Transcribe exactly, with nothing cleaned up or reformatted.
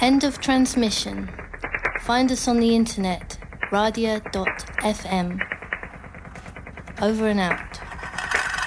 End of transmission. Find us on the internet, radia dot f m. Over and out.